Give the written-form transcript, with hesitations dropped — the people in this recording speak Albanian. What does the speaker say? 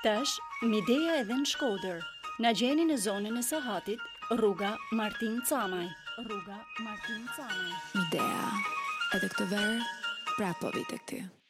Tash, Midea edhe në Shkodër. Na gjeni në zonën e Sahatit, rruga Martin Camaj. Midea, edhe këtë verë, prapo vite këty.